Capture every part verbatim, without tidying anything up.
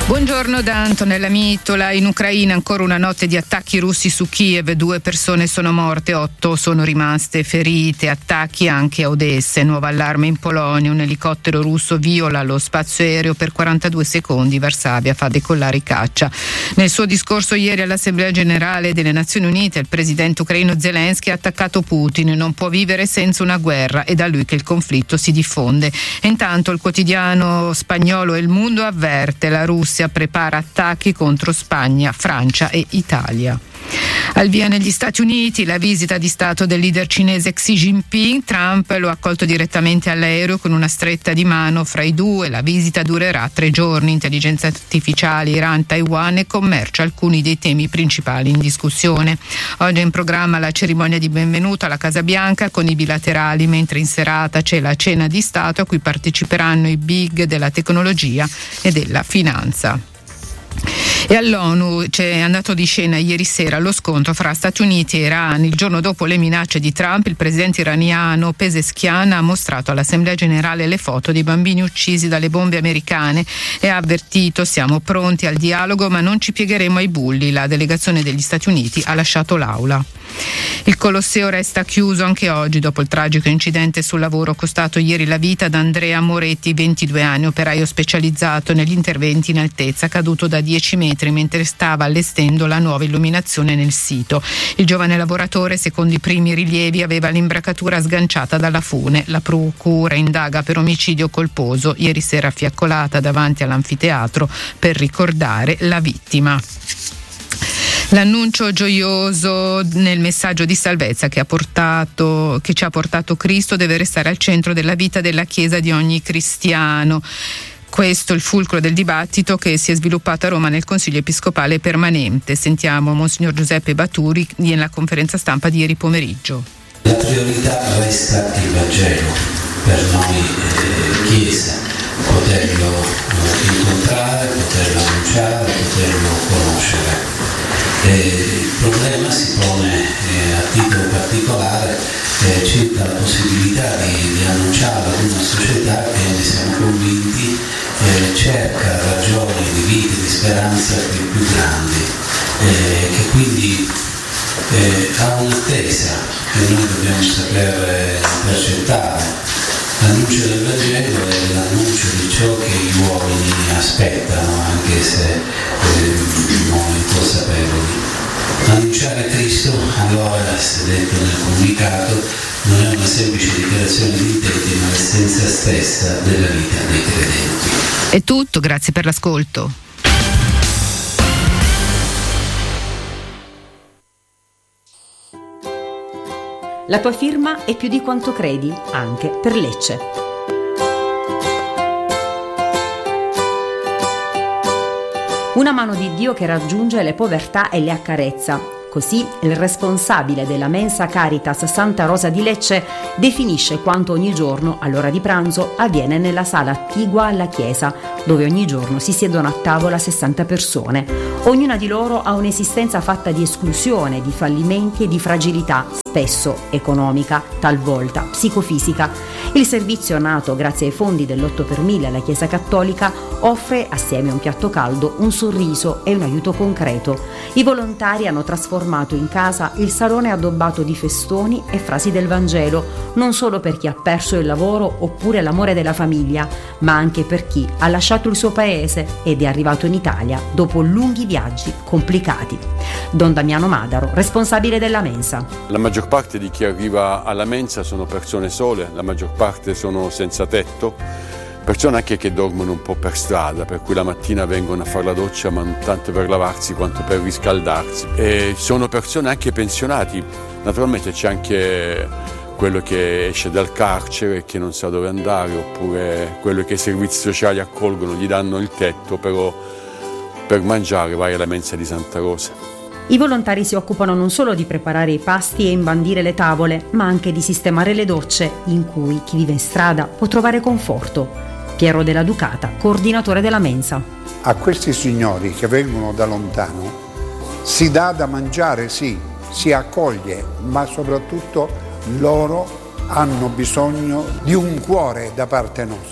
Buongiorno da Antonella Mittola. In Ucraina ancora una notte di attacchi russi su Kiev, due persone sono morte, otto sono rimaste ferite, attacchi anche a Odessa. Nuovo allarme in Polonia, un elicottero russo viola lo spazio aereo per quarantadue secondi, Varsavia fa decollare i caccia. Nel suo discorso ieri all'Assemblea Generale delle Nazioni Unite il presidente ucraino Zelensky ha attaccato Putin, non può vivere senza una guerra, è da lui che il conflitto si diffonde. E intanto il quotidiano spagnolo El Mundo avverte: la Russia prepara attacchi contro Spagna, Francia e Italia. Al via negli Stati Uniti la visita di Stato del leader cinese Xi Jinping. Trump lo ha accolto direttamente all'aereo con una stretta di mano fra i due. La visita durerà tre giorni. Intelligenza artificiale, Iran, Taiwan e commercio, alcuni dei temi principali in discussione. Oggi è in programma la cerimonia di benvenuto alla Casa Bianca con i bilaterali, mentre in serata c'è la cena di Stato a cui parteciperanno i big della tecnologia e della finanza. E all'ONU c'è andato di scena ieri sera lo scontro fra Stati Uniti e Iran. Il giorno dopo le minacce di Trump, il presidente iraniano Pezeshkian ha mostrato all'Assemblea Generale le foto dei bambini uccisi dalle bombe americane e ha avvertito: siamo pronti al dialogo ma non ci piegheremo ai bulli. La delegazione degli Stati Uniti ha lasciato l'aula. Il Colosseo resta chiuso anche oggi dopo il tragico incidente sul lavoro costato ieri la vita ad Andrea Moretti, ventidue anni, operaio specializzato negli interventi in altezza, caduto da dieci metri mentre stava allestendo la nuova illuminazione nel sito. Il giovane lavoratore, secondo i primi rilievi, aveva l'imbracatura sganciata dalla fune. La procura indaga per omicidio colposo, ieri sera fiaccolata davanti all'anfiteatro per ricordare la vittima. L'annuncio gioioso nel messaggio di salvezza che ha portato, che ci ha portato Cristo deve restare al centro della vita della Chiesa di ogni cristiano. Questo è il fulcro del dibattito che si è sviluppato a Roma nel Consiglio Episcopale Permanente. Sentiamo Monsignor Giuseppe Baturi nella conferenza stampa di ieri pomeriggio. La priorità resta il Vangelo per noi eh, Chiesa, poterlo eh, incontrare, poterlo annunciare, poterlo conoscere. Eh, il problema si pone eh, a titolo particolare eh, circa la possibilità di, di annunciarlo ad una società che, ne siamo convinti, eh, cerca ragioni di vita e di speranza più, più grandi, eh, che quindi eh, ha un'attesa che noi dobbiamo saper intercettare. L'annuncio del Vangelo è l'annuncio di ciò che gli uomini aspettano, anche se eh, non inconsapevoli. Annunciare Cristo, allora, si è detto nel comunicato, non è una semplice dichiarazione di intenti, ma l'essenza stessa della vita dei credenti. È tutto, grazie per l'ascolto. La tua firma è più di quanto credi, anche per Lecce. Una mano di Dio che raggiunge le povertà e le accarezza. Così il responsabile della Mensa Caritas Santa Rosa di Lecce definisce quanto ogni giorno all'ora di pranzo avviene nella sala attigua alla chiesa, dove ogni giorno si siedono a tavola sessanta persone. Ognuna di loro ha un'esistenza fatta di esclusione, di fallimenti e di fragilità, spesso economica, talvolta psicofisica. Il servizio, nato grazie ai fondi dell'otto per mille alla Chiesa Cattolica, offre, assieme a un piatto caldo, un sorriso e un aiuto concreto. I volontari hanno trasformato in casa il salone addobbato di festoni e frasi del Vangelo, non solo per chi ha perso il lavoro oppure l'amore della famiglia, ma anche per chi ha lasciato il suo paese ed è arrivato in Italia dopo lunghi viaggi complicati. Don Damiano Madaro, responsabile della mensa. La maggior parte di chi arriva alla mensa sono persone sole, la maggior parte sono senza tetto, persone anche che dormono un po' per strada, per cui la mattina vengono a fare la doccia ma non tanto per lavarsi quanto per riscaldarsi. E sono persone anche pensionati, naturalmente c'è anche quello che esce dal carcere e che non sa dove andare, oppure quello che i servizi sociali accolgono, gli danno il tetto, però per mangiare vai alla mensa di Santa Rosa. I volontari si occupano non solo di preparare i pasti e imbandire le tavole, ma anche di sistemare le docce, in cui chi vive in strada può trovare conforto. Piero della Ducata, coordinatore della mensa. A questi signori che vengono da lontano si dà da mangiare, sì, si accoglie, ma soprattutto loro hanno bisogno di un cuore da parte nostra.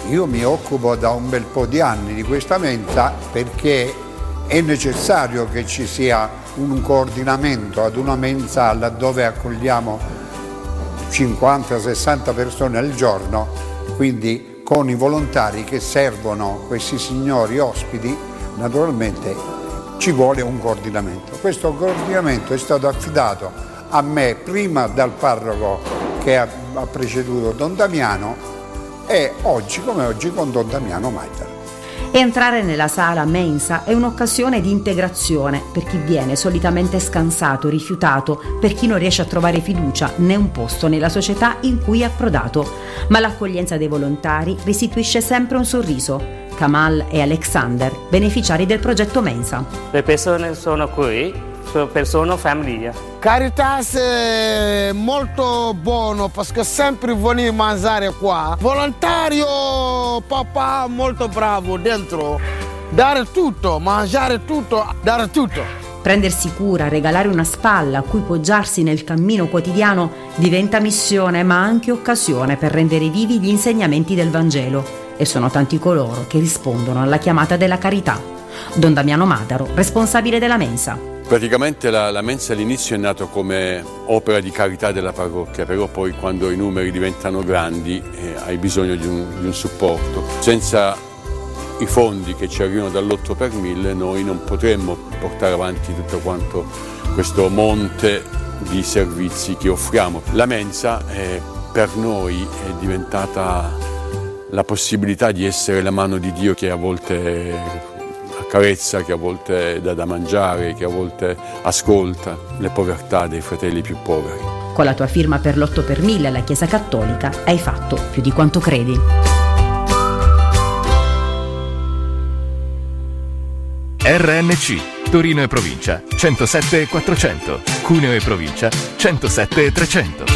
Io mi occupo da un bel po' di anni di questa mensa perché è necessario che ci sia un coordinamento ad una mensa laddove accogliamo cinquanta sessanta persone al giorno, quindi con i volontari che servono questi signori ospiti, naturalmente ci vuole un coordinamento. Questo coordinamento è stato affidato a me prima dal parroco che ha, ha preceduto Don Damiano e oggi come oggi con Don Damiano Maitaro. Entrare nella sala mensa è un'occasione di integrazione per chi viene solitamente scansato, rifiutato, per chi non riesce a trovare fiducia né un posto nella società in cui è approdato. Ma l'accoglienza dei volontari restituisce sempre un sorriso. Kamal e Alexander, beneficiari del progetto Mensa. Le persone sono qui, sono persone famiglia. Caritas è molto buono perché sempre venire a mangiare qua. Volontario, papà molto bravo dentro. Dare tutto, mangiare tutto, dare tutto. Prendersi cura, regalare una spalla a cui poggiarsi nel cammino quotidiano diventa missione ma anche occasione per rendere vivi gli insegnamenti del Vangelo. E sono tanti coloro che rispondono alla chiamata della carità. Don Damiano Mataro, responsabile della mensa. Praticamente la, la mensa all'inizio è nata come opera di carità della parrocchia, però poi quando i numeri diventano grandi eh, hai bisogno di un, di un supporto. Senza i fondi che ci arrivano dall'otto per mille noi non potremmo portare avanti tutto quanto questo monte di servizi che offriamo. La mensa eh, per noi è diventata la possibilità di essere la mano di Dio che a volte accarezza, che a volte dà da mangiare, che a volte ascolta le povertà dei fratelli più poveri. Con la tua firma per l'otto per mille alla Chiesa Cattolica hai fatto più di quanto credi. R N C, Torino e provincia, centosette e quattrocento, Cuneo e provincia, centosette e trecento.